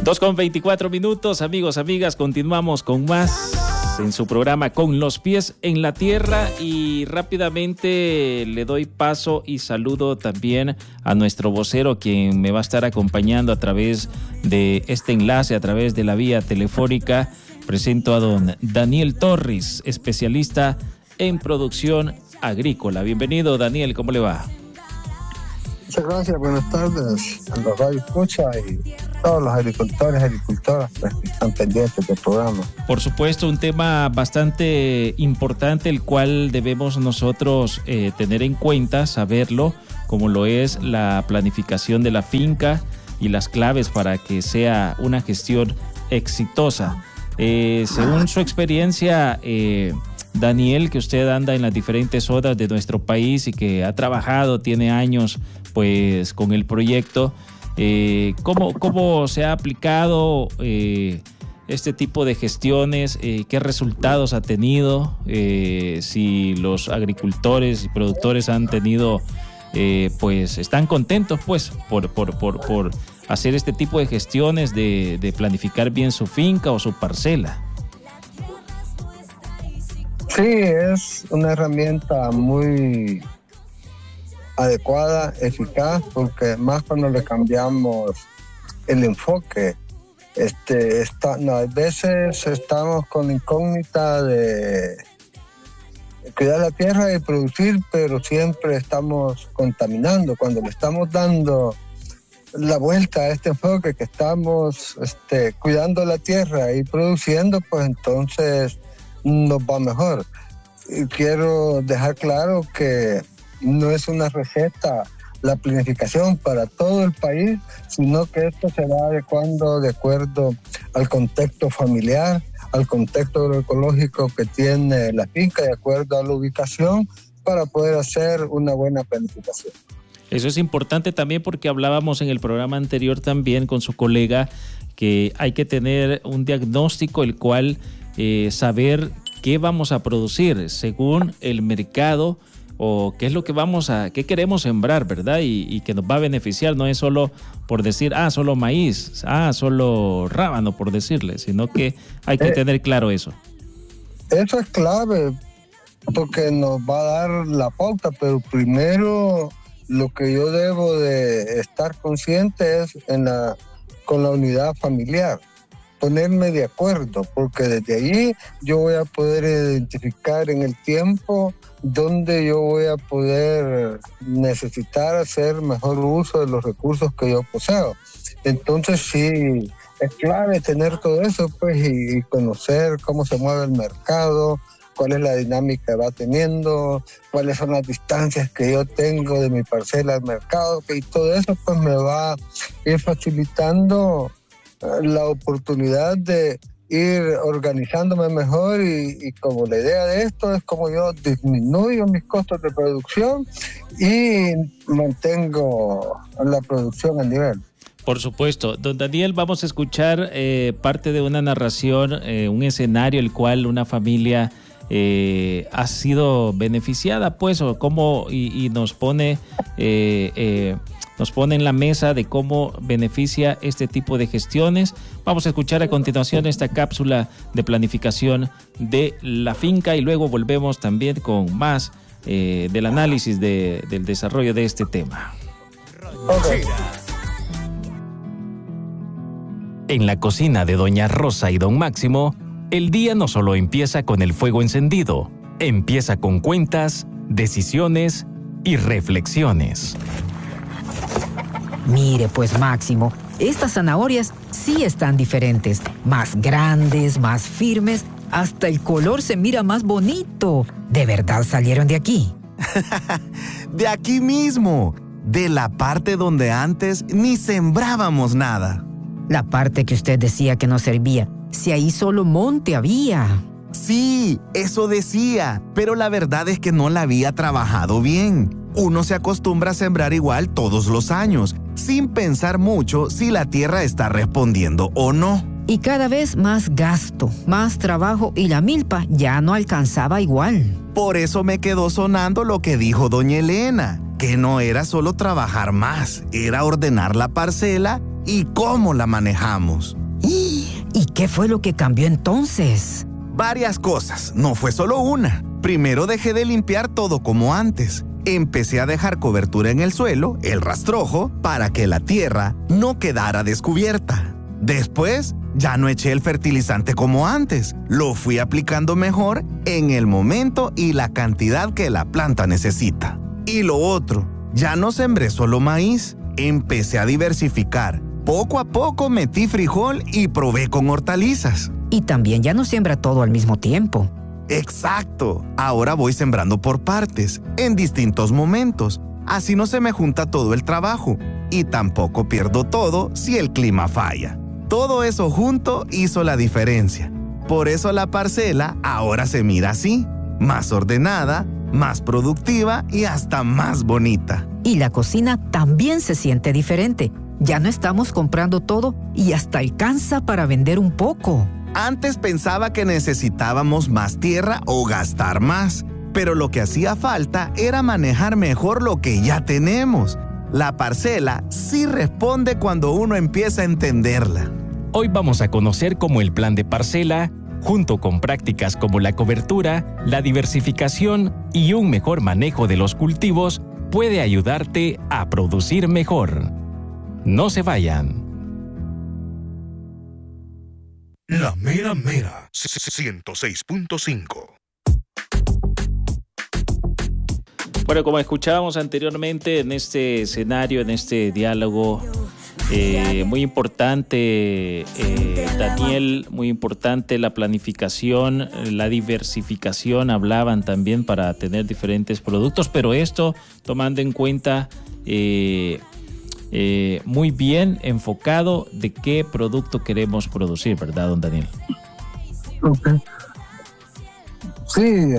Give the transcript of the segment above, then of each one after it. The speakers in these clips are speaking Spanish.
2:24, amigos, amigas, continuamos con más en su programa Con los Pies en la Tierra, y rápidamente le doy paso y saludo también a nuestro vocero, quien me va a estar acompañando a través de este enlace, a través de la vía telefónica. Presento a don Daniel Torres, especialista en producción agrícola. Bienvenido, Daniel, ¿cómo le va? Muchas gracias, buenas tardes a los Radio Escucha y todos los agricultores y agricultoras que están pendientes del programa. Por supuesto, un tema bastante importante, el cual debemos nosotros tener en cuenta, saberlo, como lo es la planificación de la finca y las claves para que sea una gestión exitosa. Según su experiencia, Daniel, que usted anda en las diferentes zonas de nuestro país y que ha trabajado, tiene años pues con el proyecto, ¿cómo se ha aplicado este tipo de gestiones? ¿Qué resultados ha tenido? Si los agricultores y productores han tenido, pues están contentos pues por hacer este tipo de gestiones, de planificar bien su finca o su parcela. Sí, es una herramienta muy adecuada, eficaz, porque más cuando le cambiamos el enfoque. A veces estamos con la incógnita de cuidar la tierra y producir, pero siempre estamos contaminando. Cuando le estamos dando la vuelta a este enfoque, que estamos cuidando la tierra y produciendo, pues entonces nos va mejor. Y quiero dejar claro que no es una receta la planificación para todo el país, sino que esto se va adecuando de acuerdo al contexto familiar, al contexto agroecológico que tiene la finca, de acuerdo a la ubicación, para poder hacer una buena planificación. Eso es importante también, porque hablábamos en el programa anterior también con su colega que hay que tener un diagnóstico, el cual saber qué vamos a producir según el mercado, o qué es lo que qué queremos sembrar, ¿verdad? Y que nos va a beneficiar. No es solo por decir, solo maíz, solo rábano, por decirle, sino que hay que tener claro eso. Eso es clave, porque nos va a dar la pauta, pero primero lo que yo debo de estar consciente es con la unidad familiar, ponerme de acuerdo, porque desde allí yo voy a poder identificar en el tiempo dónde yo voy a poder necesitar hacer mejor uso de los recursos que yo poseo. Entonces sí, es clave tener todo eso, pues, y conocer cómo se mueve el mercado, cuál es la dinámica que va teniendo, cuáles son las distancias que yo tengo de mi parcela al mercado, y todo eso pues me va a ir facilitando la oportunidad de ir organizándome mejor, y como la idea de esto es como yo disminuyo mis costos de producción y mantengo la producción al nivel. Por supuesto. Don Daniel, vamos a escuchar parte de una narración, un escenario el cual una familia ha sido beneficiada, pues, o cómo, y nos pone en la mesa de cómo beneficia este tipo de gestiones. Vamos a escuchar a continuación esta cápsula de planificación de la finca, y luego volvemos también con más del análisis del desarrollo de este tema. Okay. En la cocina de doña Rosa y don Máximo, el día no solo empieza con el fuego encendido, empieza con cuentas, decisiones y reflexiones. Mire pues, Máximo, estas zanahorias sí están diferentes, más grandes, más firmes, hasta el color se mira más bonito. ¿De verdad salieron de aquí? De aquí mismo, de la parte donde antes ni sembrábamos nada. La parte que usted decía que no servía, si ahí solo monte había. Sí, eso decía, pero la verdad es que no la había trabajado bien. Uno se acostumbra a sembrar igual todos los años, sin pensar mucho si la tierra está respondiendo o no. Y cada vez más gasto, más trabajo, y la milpa ya no alcanzaba igual. Por eso me quedó sonando lo que dijo doña Elena, que no era solo trabajar más, era ordenar la parcela y cómo la manejamos. ¿Y qué fue lo que cambió entonces? Varias cosas, no fue solo una. Primero dejé de limpiar todo como antes. Empecé a dejar cobertura en el suelo, el rastrojo, para que la tierra no quedara descubierta. Después, ya no eché el fertilizante como antes. Lo fui aplicando mejor en el momento y la cantidad que la planta necesita. Y lo otro, ya no sembré solo maíz. Empecé a diversificar. Poco a poco metí frijol y probé con hortalizas. Y también ya no siembra todo al mismo tiempo. Exacto. Ahora voy sembrando por partes, en distintos momentos. Así no se me junta todo el trabajo. Y tampoco pierdo todo si el clima falla. Todo eso junto hizo la diferencia. Por eso la parcela ahora se mira así, más ordenada, más productiva y hasta más bonita. Y la cocina también se siente diferente. Ya no estamos comprando todo y hasta alcanza para vender un poco. Antes pensaba que necesitábamos más tierra o gastar más, pero lo que hacía falta era manejar mejor lo que ya tenemos. La parcela sí responde cuando uno empieza a entenderla. Hoy vamos a conocer cómo el plan de parcela, junto con prácticas como la cobertura, la diversificación y un mejor manejo de los cultivos, puede ayudarte a producir mejor. No se vayan. La mera mera 106.5. Bueno, como escuchábamos anteriormente en este escenario, en este diálogo, muy importante, Daniel, muy importante la planificación, la diversificación, hablaban también para tener diferentes productos, pero esto tomando en cuenta muy bien enfocado de qué producto queremos producir, ¿verdad, don Daniel? Okay. Sí,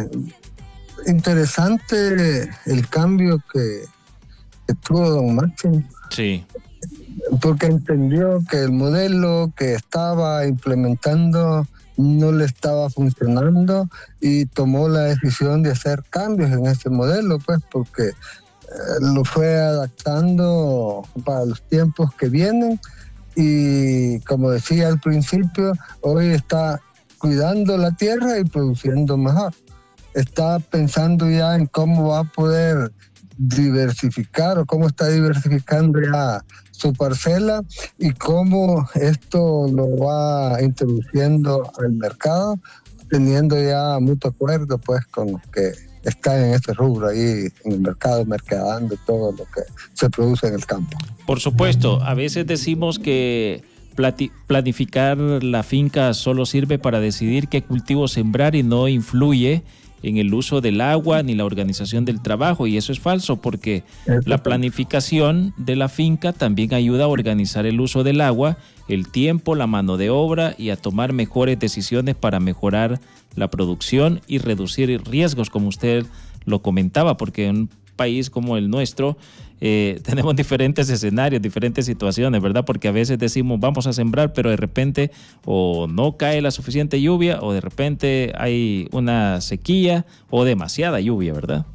interesante el cambio que tuvo don Máximo. Sí. Porque entendió que el modelo que estaba implementando no le estaba funcionando y tomó la decisión de hacer cambios en ese modelo, pues porque lo fue adaptando para los tiempos que vienen y, como decía al principio, hoy está cuidando la tierra y produciendo mejor. Está pensando ya en cómo va a poder diversificar o cómo está diversificando ya su parcela y cómo esto lo va introduciendo al mercado, teniendo ya mutuo acuerdo pues con los que están en este rubro ahí en el mercado, mercadeando todo lo que se produce en el campo. Por supuesto, a veces decimos que planificar la finca solo sirve para decidir qué cultivo sembrar y no influye en el uso del agua ni la organización del trabajo, y eso es falso porque la planificación de la finca también ayuda a organizar el uso del agua, el tiempo, la mano de obra y a tomar mejores decisiones para mejorar la producción y reducir riesgos, como usted lo comentaba, porque en un país como el nuestro tenemos diferentes escenarios, diferentes situaciones, ¿verdad? Porque a veces decimos vamos a sembrar, pero de repente o no cae la suficiente lluvia o de repente hay una sequía o demasiada lluvia, ¿verdad?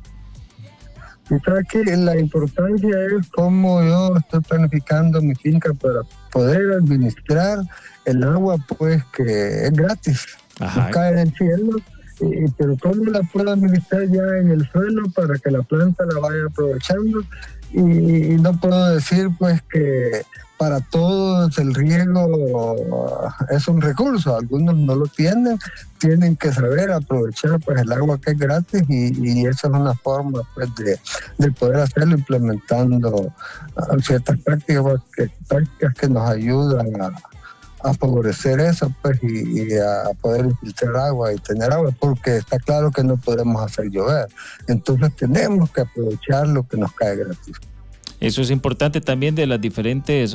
Y creo que la importancia es cómo yo estoy planificando mi finca para poder administrar el agua, pues que es gratis, no cae del cielo. Pero cómo la puedo administrar ya en el suelo para que la planta la vaya aprovechando y no puedo decir pues que para todos el riego es un recurso, algunos no lo tienen que saber aprovechar pues el agua que es gratis y esa es una forma pues de poder hacerlo implementando ciertas prácticas que nos ayudan a favorecer eso pues y a poder filtrar agua y tener agua, porque está claro que no podemos hacer llover, entonces tenemos que aprovechar lo que nos cae gratis. Eso es importante también de las diferentes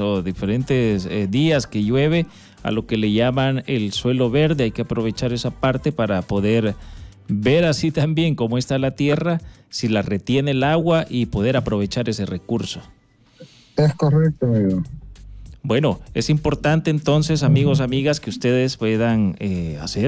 días que llueve, a lo que le llaman el suelo verde. Hay que aprovechar esa parte para poder ver así también cómo está la tierra, si la retiene el agua y poder aprovechar ese recurso. Es correcto, amigo. Bueno, es importante entonces, amigos, amigas, que ustedes puedan hacer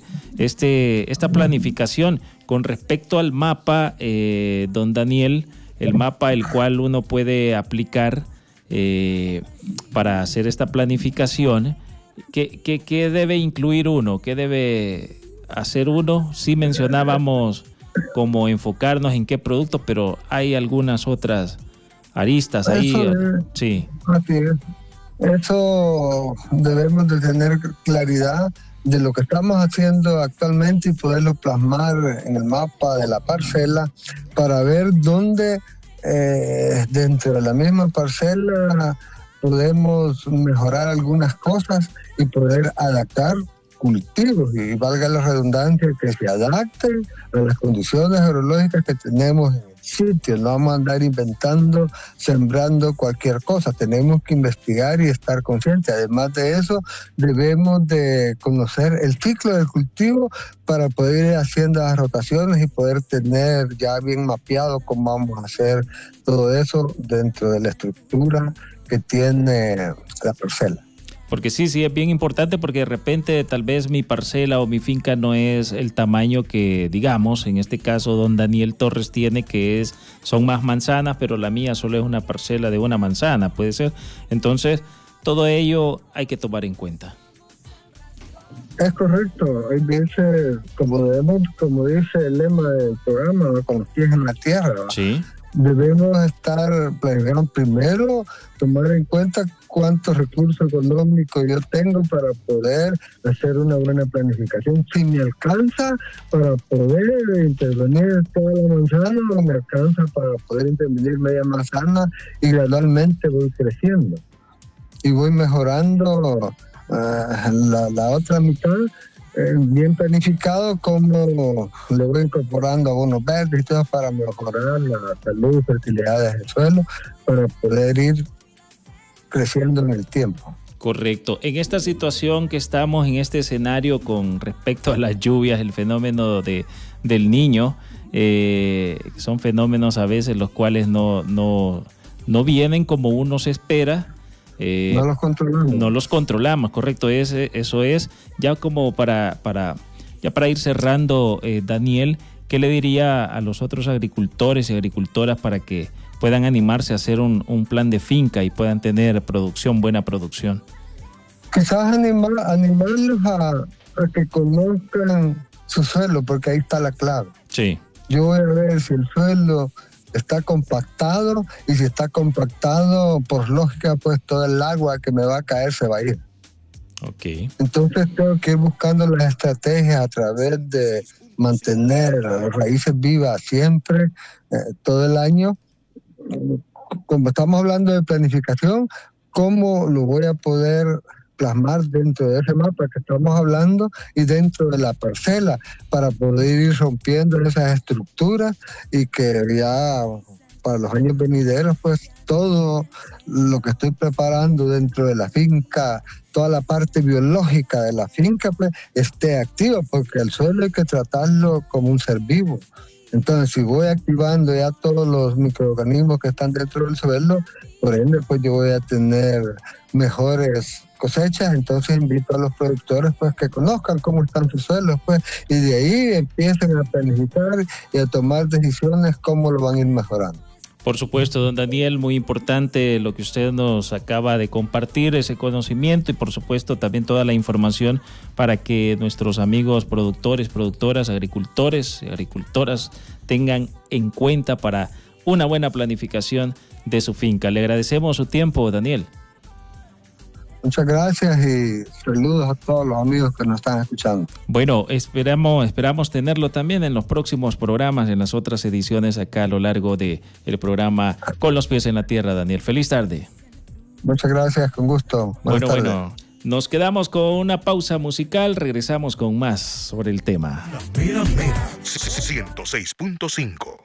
esta planificación con respecto al mapa, don Daniel, el mapa el cual uno puede aplicar para hacer esta planificación, ¿qué debe incluir uno? ¿Qué debe hacer uno? Sí mencionábamos como enfocarnos en qué productos, pero hay algunas otras aristas ahí. Sí. Así es. Eso debemos de tener claridad de lo que estamos haciendo actualmente y poderlo plasmar en el mapa de la parcela para ver dónde dentro de la misma parcela podemos mejorar algunas cosas y poder adaptar cultivos, y valga la redundancia, que se adapten a las condiciones agroológicas que tenemos en el sitio. No vamos a andar inventando, sembrando cualquier cosa. Tenemos que investigar y estar conscientes. Además de eso, debemos de conocer el ciclo del cultivo para poder ir haciendo las rotaciones y poder tener ya bien mapeado cómo vamos a hacer todo eso dentro de la estructura que tiene la parcela. Porque sí, es bien importante, porque de repente tal vez mi parcela o mi finca no es el tamaño que, digamos, en este caso don Daniel Torres tiene, que son más manzanas, pero la mía solo es una parcela de una manzana, puede ser. Entonces, todo ello hay que tomar en cuenta. Es correcto. Hay veces, como dice el lema del programa, con los pies en la tierra. Sí. Debemos estar planificando primero, tomar en cuenta cuántos recursos económicos yo tengo para poder hacer una buena planificación. Si me alcanza para poder intervenir toda la manzana, o me alcanza para poder intervenir media manzana, y gradualmente voy creciendo y voy mejorando la otra mitad. Bien planificado, como le voy incorporando abonos verdes y todo para mejorar la salud y fertilidad del suelo, para poder ir creciendo en el tiempo. Correcto. En esta situación que estamos, en este escenario con respecto a las lluvias, el fenómeno del Niño, son fenómenos a veces los cuales no vienen como uno se espera. No los controlamos. No los controlamos, correcto. Eso es. Ya como para ir cerrando, Daniel, ¿qué le diría a los otros agricultores y agricultoras para que puedan animarse a hacer un plan de finca y puedan tener buena producción? Quizás animarlos a que conozcan su suelo, porque ahí está la clave. Sí. Yo voy a ver si el suelo está compactado, y si está compactado, por lógica, pues todo el agua que me va a caer se va a ir. Okay. Entonces tengo que ir buscando las estrategias a través de mantener raíces vivas siempre, todo el año. Como estamos hablando de planificación, ¿cómo lo voy a poder plasmar dentro de ese mapa que estamos hablando y dentro de la parcela, para poder ir rompiendo esas estructuras y que ya para los años venideros, pues todo lo que estoy preparando dentro de la finca, toda la parte biológica de la finca, pues esté activa, porque el suelo hay que tratarlo como un ser vivo. Entonces, si voy activando ya todos los microorganismos que están dentro del suelo, por ende, pues yo voy a tener mejores cosechas. Entonces invito a los productores, pues, que conozcan cómo están sus suelos, pues, y de ahí empiecen a planificar y a tomar decisiones cómo lo van a ir mejorando. Por supuesto, don Daniel, muy importante lo que usted nos acaba de compartir, ese conocimiento, y por supuesto también toda la información para que nuestros amigos productores, productoras, agricultores y agricultoras tengan en cuenta para una buena planificación de su finca. Le agradecemos su tiempo, Daniel. Muchas gracias y saludos a todos los amigos que nos están escuchando. Bueno, esperamos tenerlo también en los próximos programas, en las otras ediciones acá a lo largo del programa Con los Pies en la Tierra, Daniel. Feliz tarde. Muchas gracias, con gusto. Buenas tardes. Bueno, nos quedamos con una pausa musical, regresamos con más sobre el tema. La Mera Mera 106.5.